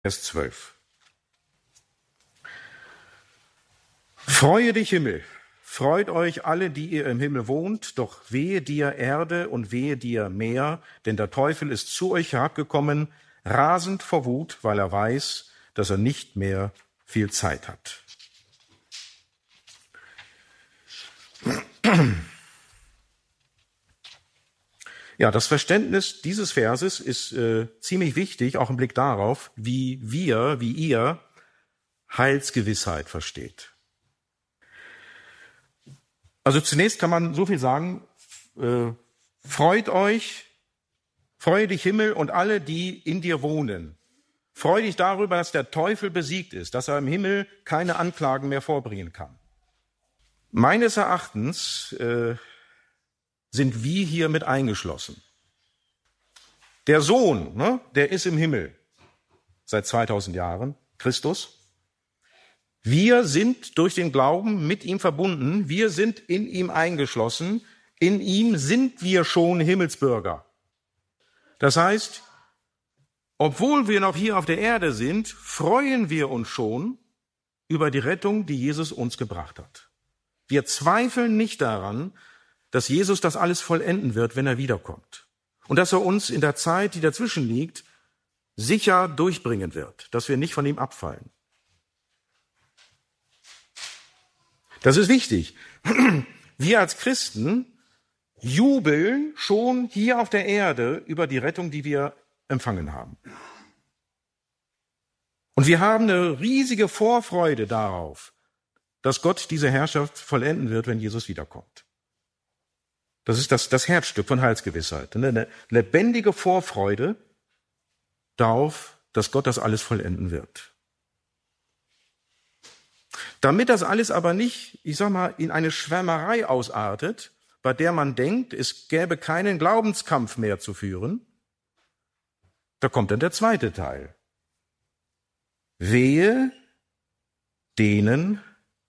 Vers 12. Freue dich, Himmel, freut euch alle, die ihr im Himmel wohnt, doch wehe dir Erde und wehe dir Meer, denn der Teufel ist zu euch herabgekommen, rasend vor Wut, weil er weiß, dass er nicht mehr viel Zeit hat. Ja, das Verständnis dieses Verses ist ziemlich wichtig, auch im Blick darauf, wie ihr Heilsgewissheit versteht. Also zunächst kann man so viel sagen, freue dich Himmel und alle, die in dir wohnen. Freue dich darüber, dass der Teufel besiegt ist, dass er im Himmel keine Anklagen mehr vorbringen kann. Meines Erachtens sind wir hier mit eingeschlossen. Der Sohn, der ist im Himmel seit 2000 Jahren, Christus. Wir sind durch den Glauben mit ihm verbunden, wir sind in ihm eingeschlossen, in ihm sind wir schon Himmelsbürger. Das heißt, obwohl wir noch hier auf der Erde sind, freuen wir uns schon über die Rettung, die Jesus uns gebracht hat. Wir zweifeln nicht daran, dass Jesus das alles vollenden wird, wenn er wiederkommt. Und dass er uns in der Zeit, die dazwischen liegt, sicher durchbringen wird, dass wir nicht von ihm abfallen. Das ist wichtig. Wir als Christen jubeln schon hier auf der Erde über die Rettung, die wir empfangen haben. Und wir haben eine riesige Vorfreude darauf, dass Gott diese Herrschaft vollenden wird, wenn Jesus wiederkommt. Das ist das Herzstück von Heilsgewissheit. Eine lebendige Vorfreude darauf, dass Gott das alles vollenden wird. Damit das alles aber nicht, in eine Schwärmerei ausartet, bei der man denkt, es gäbe keinen Glaubenskampf mehr zu führen, da kommt dann der zweite Teil. Wehe dir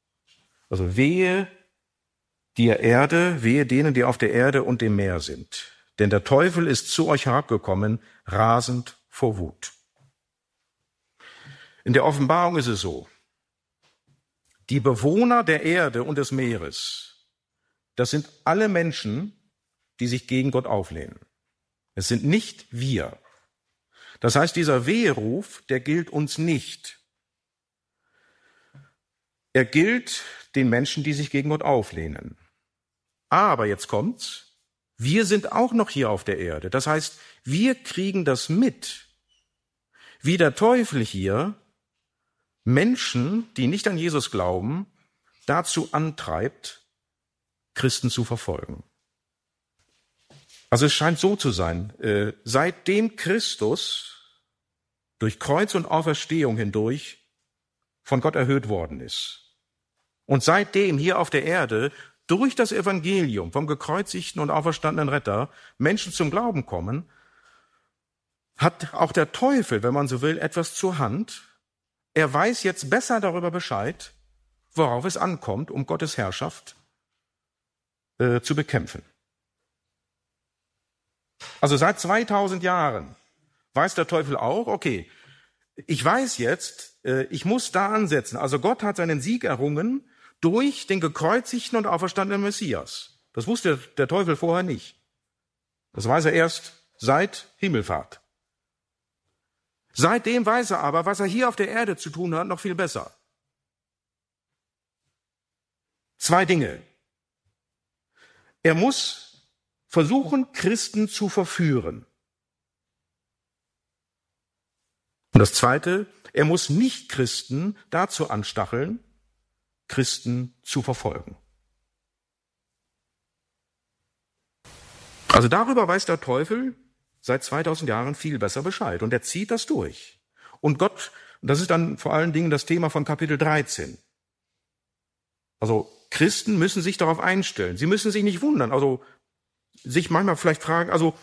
Erde, wehe denen, die auf der Erde und dem Meer sind. Denn der Teufel ist zu euch herabgekommen, rasend vor Wut. In der Offenbarung ist es so, die Bewohner der Erde und des Meeres, das sind alle Menschen, die sich gegen Gott auflehnen. Es sind nicht wir. Das heißt, dieser Weheruf, der gilt uns nicht. Er gilt den Menschen, die sich gegen Gott auflehnen. Aber jetzt kommt's, wir sind auch noch hier auf der Erde. Das heißt, wir kriegen das mit, wie der Teufel hier Menschen, die nicht an Jesus glauben, dazu antreibt, Christen zu verfolgen. Also es scheint so zu sein, seitdem Christus durch Kreuz und Auferstehung hindurch von Gott erhöht worden ist und seitdem hier auf der Erde durch das Evangelium vom gekreuzigten und auferstandenen Retter Menschen zum Glauben kommen, hat auch der Teufel, wenn man so will, etwas zur Hand. Er weiß jetzt besser darüber Bescheid, worauf es ankommt, um Gottes Herrschaft zu bekämpfen. Also seit 2000 Jahren weiß der Teufel auch, okay, ich weiß jetzt, ich muss da ansetzen. Also Gott hat seinen Sieg errungen durch den gekreuzigten und auferstandenen Messias. Das wusste der Teufel vorher nicht. Das weiß er erst seit Himmelfahrt. Seitdem weiß er aber, was er hier auf der Erde zu tun hat, noch viel besser. 2 Dinge. Er muss versuchen, Christen zu verführen. Und das Zweite, er muss Nicht-Christen dazu anstacheln, Christen zu verfolgen. Also darüber weiß der Teufel seit 2000 Jahren viel besser Bescheid. Und er zieht das durch. Und Gott, und das ist dann vor allen Dingen das Thema von Kapitel 13. Also Christen müssen sich darauf einstellen. Sie müssen sich nicht wundern. Also sich manchmal vielleicht fragen, also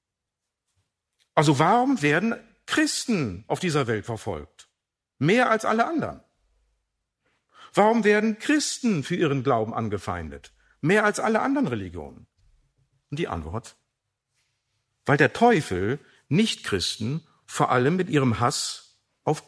warum werden Christen auf dieser Welt verfolgt? Mehr als alle anderen. Warum werden Christen für ihren Glauben angefeindet? Mehr als alle anderen Religionen. Und die Antwort: Weil der Teufel Nichtchristen vor allem mit ihrem Hass